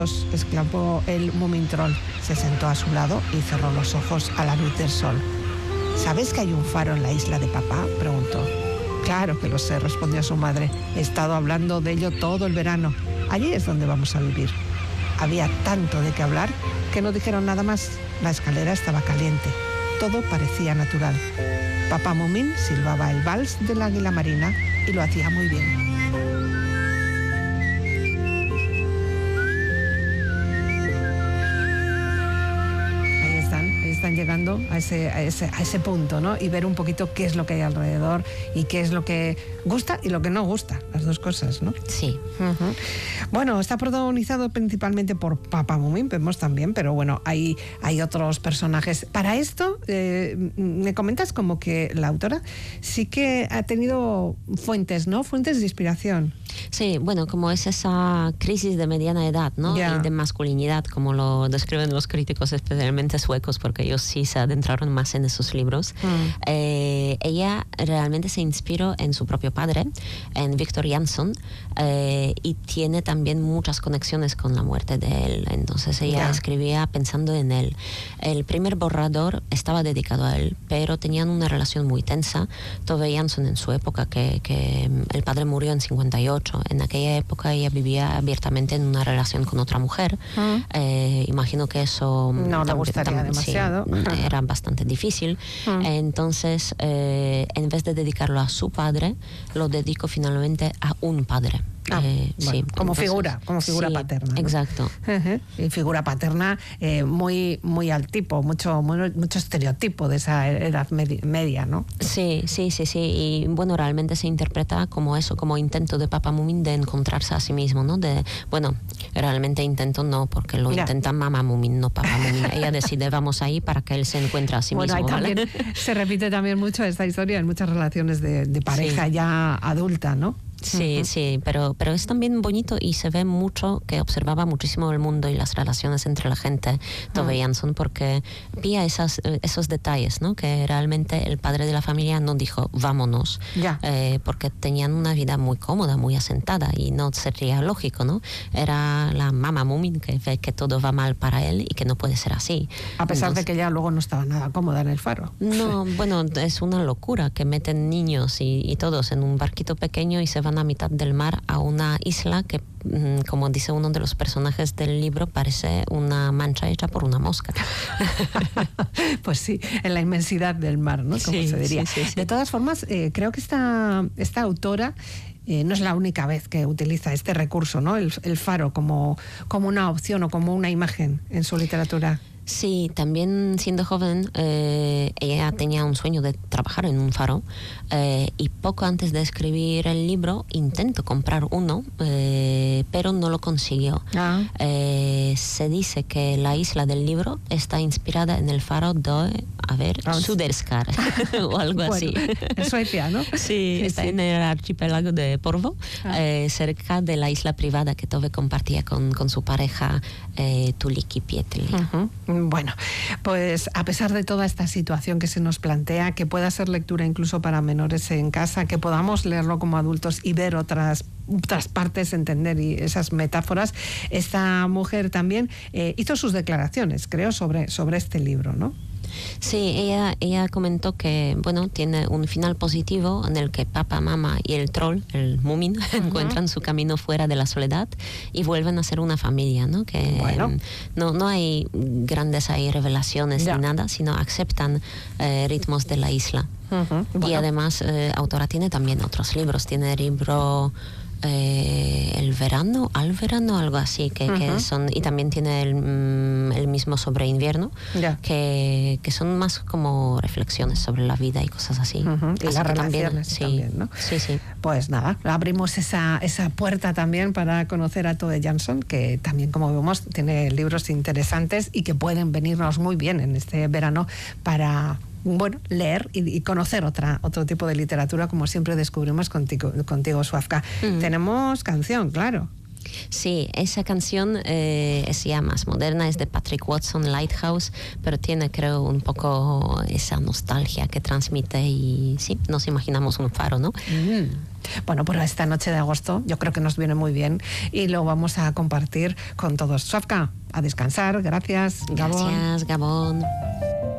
exclamó el Moomin Troll. Se sentó a su lado y cerró los ojos a la luz del sol. ¿Sabes que hay un faro en la isla de papá?, preguntó. Claro que lo sé, respondió su madre. He estado hablando de ello todo el verano. Allí es donde vamos a vivir. Había tanto de qué hablar que no dijeron nada más. La escalera estaba caliente. Todo parecía natural. Papá Moomin silbaba el vals del águila marina y lo hacía muy bien. Están llegando a ese punto, ¿no? Y ver un poquito qué es lo que hay alrededor y qué es lo que gusta y lo que no gusta, las dos cosas, ¿no? Sí. Bueno, está protagonizado principalmente por Papá Moomin, vemos también, pero bueno, hay otros personajes. Para esto, me comentas como que la autora sí que ha tenido fuentes, ¿no? Fuentes de inspiración. Sí, bueno, como es esa crisis de mediana edad, ¿no? Yeah. Y de masculinidad, como lo describen los críticos, especialmente suecos, porque ellos sí se adentraron más en esos libros. Ella realmente se inspiró en su propio padre, en Victor Jansson, y tiene también muchas conexiones con la muerte de él. Entonces ella escribía pensando en él. El primer borrador estaba dedicado a él, pero tenían una relación muy tensa. Tove Jansson, en su época, que el padre murió en 58, en aquella época ella vivía abiertamente en una relación con otra mujer. Imagino que eso no le gustaría demasiado. Sí, era bastante difícil. Entonces, en vez de dedicarlo a su padre, lo dedico finalmente a un padre. Bueno, sí, como entonces, figura sí, paterna, ¿no? Exacto. Y figura paterna muy al tipo, mucho estereotipo de esa edad media, ¿no? Sí. Y bueno, realmente se interpreta como eso, como intento de Papá Moomin de encontrarse a sí mismo, ¿no? Bueno, realmente intento no, porque lo intenta Mamá Moomin, no Papá Moomin. Ella decide, vamos ahí para que él se encuentre a sí mismo. Ahí ¿vale? también se repite también mucho esta historia en muchas relaciones de pareja ya adulta, ¿no? Sí, pero es también bonito y se ve mucho que observaba muchísimo el mundo y las relaciones entre la gente, Tove Jansson, porque pilla esos detalles, ¿no? Que realmente el padre de la familia no dijo vámonos, porque tenían una vida muy cómoda, muy asentada y no sería lógico, ¿no? Era la Mamá Moomin que ve que todo va mal para él y que no puede ser así. A pesar de que ella luego no estaba nada cómoda en el faro. No, bueno, es una locura que meten niños y todos en un barquito pequeño y se van a mitad del mar a una isla que, como dice uno de los personajes del libro, parece una mancha hecha por una mosca. Pues sí, en la inmensidad del mar, ¿no? Como se diría. Sí. De todas formas, creo que esta autora no es la única vez que utiliza este recurso, ¿no? El faro como una opción o como una imagen en su literatura. Sí, también siendo joven, ella tenía un sueño de trabajar en un faro, y poco antes de escribir el libro intentó comprar uno, pero no lo consiguió. Se dice que la isla del libro está inspirada en el faro de, Suderskar o algo así. En Suecia, ¿no? Sí, está en el archipiélago de Porvo, cerca de la isla privada que Tove compartía con su pareja, Tuulikki Pietli. Bueno, pues a pesar de toda esta situación que se nos plantea, que pueda ser lectura incluso para menores en casa, que podamos leerlo como adultos y ver otras partes, entender y esas metáforas, esta mujer también hizo sus declaraciones, creo, sobre este libro, ¿no? Sí, ella comentó que, bueno, tiene un final positivo en el que papá, mamá y el troll, el Moomin, encuentran su camino fuera de la soledad y vuelven a ser una familia, ¿no? Que no hay grandes revelaciones ni nada, sino aceptan ritmos de la isla. Y además, autora tiene también otros libros. Tiene el libro al verano, algo así, que son, y también tiene el mismo sobre invierno, que son más como reflexiones sobre la vida y cosas así. Y las relaciones también, ¿no? Sí. Pues nada, abrimos esa puerta también para conocer a Tove Jansson, que también, como vemos, tiene libros interesantes y que pueden venirnos muy bien en este verano para leer y conocer otro tipo de literatura, como siempre descubrimos contigo, Suafka. Tenemos canción, claro. Sí, esa canción es ya más moderna, es de Patrick Watson, Lighthouse, pero tiene, creo, un poco esa nostalgia que transmite y sí, nos imaginamos un faro, ¿no? Bueno, pues esta noche de agosto yo creo que nos viene muy bien y lo vamos a compartir con todos. Swafka, a descansar. Gracias, Gabón. Gracias, Gabón.